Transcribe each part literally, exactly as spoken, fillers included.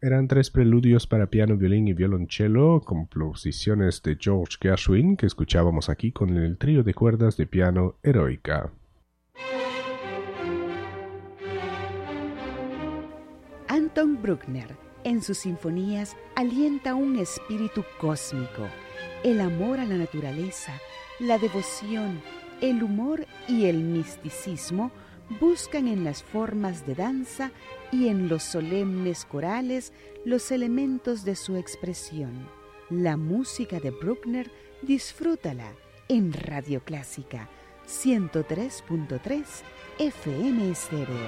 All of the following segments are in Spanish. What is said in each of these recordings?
Eran tres preludios para piano, violín y violonchelo, composiciones de George Gershwin, que escuchábamos aquí con el trío de cuerdas de piano Heroica. Anton Bruckner, en sus sinfonías, alienta un espíritu cósmico, el amor a la naturaleza, la devoción, el humor y el misticismo buscan en las formas de danza y en los solemnes corales los elementos de su expresión. La música de Bruckner, disfrútala en Radio Clásica ciento tres punto tres F M Estéreo.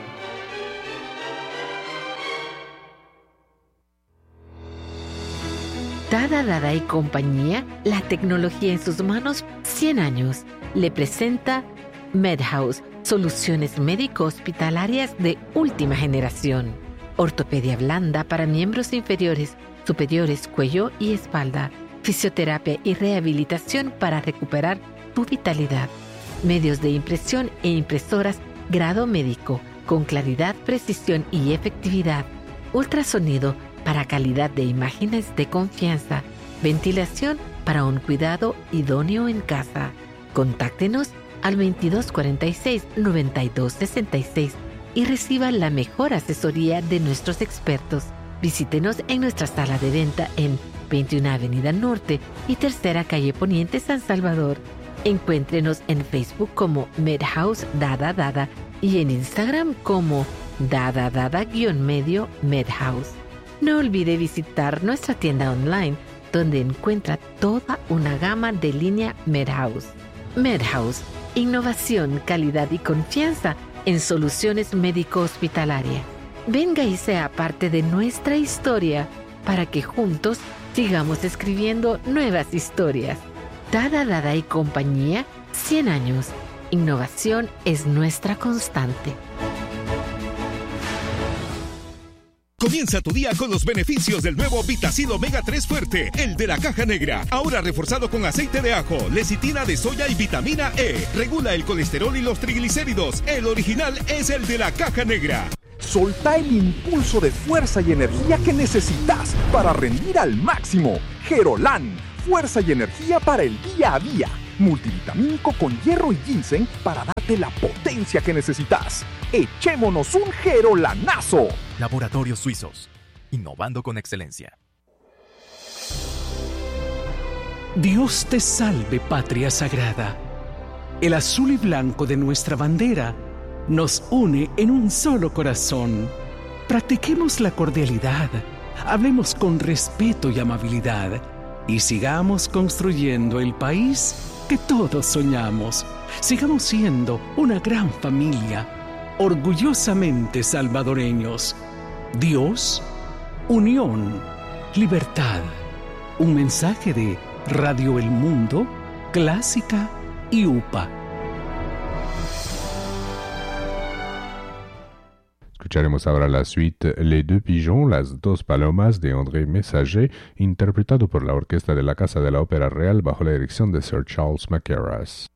Dada Dada y compañía, la tecnología en sus manos, cien años, le presenta MedHouse, soluciones médico-hospitalarias de última generación. Ortopedia blanda para miembros inferiores, superiores, cuello y espalda. Fisioterapia y rehabilitación para recuperar tu vitalidad. Medios de impresión e impresoras grado médico, con claridad, precisión y efectividad. Ultrasonido para calidad de imágenes de confianza. Ventilación para un cuidado idóneo en casa. Contáctenos al veintidós cuarenta y seis, noventa y dos sesenta y seis y reciba la mejor asesoría de nuestros expertos. Visítenos en nuestra sala de venta en veintiuna Avenida Norte y Tercera Calle Poniente, San Salvador. Encuéntrenos en Facebook como MedHouse Dada Dada y en Instagram como Dada Dada-medio MedHouse. No olvide visitar nuestra tienda online, donde encuentra toda una gama de línea MedHouse. MedHouse, innovación, calidad y confianza en soluciones médico-hospitalarias. Venga y sea parte de nuestra historia para que juntos sigamos escribiendo nuevas historias. Dada Dada y compañía, cien años. Innovación es nuestra constante. Comienza tu día con los beneficios del nuevo Vitacil Omega tres Fuerte, el de la caja negra. Ahora reforzado con aceite de ajo, lecitina de soya y vitamina E. Regula el colesterol y los triglicéridos. El original es el de la caja negra. Solta el impulso de fuerza y energía que necesitas para rendir al máximo. Gerolan, fuerza y energía para el día a día. Multivitamínico con hierro y ginseng para darte la potencia que necesitas. ¡Echémonos un Gerolanazo! Laboratorios Suizos, innovando con excelencia. Dios te salve, patria sagrada. El azul y blanco de nuestra bandera nos une en un solo corazón. Practiquemos la cordialidad, hablemos con respeto y amabilidad y sigamos construyendo el país que todos soñamos. Sigamos siendo una gran familia, orgullosamente salvadoreños. Dios, unión, libertad. Un mensaje de Radio El Mundo, Clásica y U P A. Escucharemos ahora la suite Les Deux Pigeons, las dos palomas de André Messager, interpretado por la orquesta de la Casa de la Ópera Real bajo la dirección de Sir Charles Mackerras.